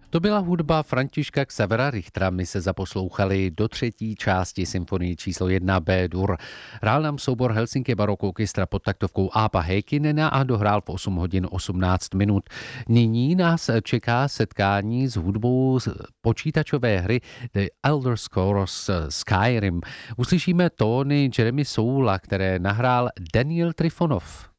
To byla hudba Františka Xavera Richtera. My se zaposlouchali do třetí části symfonie číslo 1 B-dur. Hrál nám soubor Helsinki Baroque Orchestra pod taktovkou Aapo Heikkinena a dohrál v 8 hodin 18 minut. Nyní nás čeká setkání s hudbou z počítačové hry The Elder Scrolls Skyrim. Uslyšíme tóny Jeremy Soula, které nahrál Daniel Trifonov.